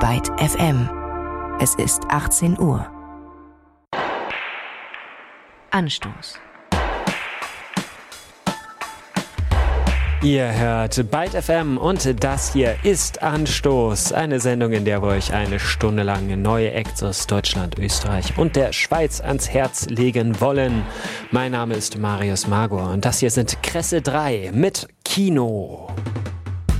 Byte FM. Es ist 18 Uhr. Anstoß. Ihr hört Byte FM und das hier ist Anstoß, eine Sendung, in der wir euch eine Stunde lang neue Acts aus Deutschland, Österreich und der Schweiz ans Herz legen wollen. Mein Name ist Marius Magor und das hier sind Kresse 3 mit Kino.